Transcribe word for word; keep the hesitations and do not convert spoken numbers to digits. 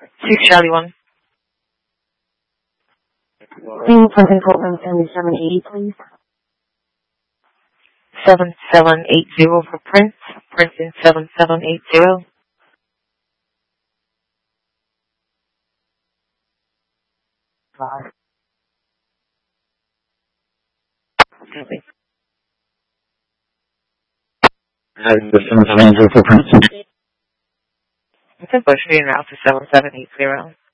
six Charlie one. Clean Princeton Courtroom seventy-seven eighty, please. seven seven eight zero for Prince. Princeton seven seven eight zero. Five. Okay. Uh, the seven seven eight zero for Prince. Okay, push me now to seven seven eight zero.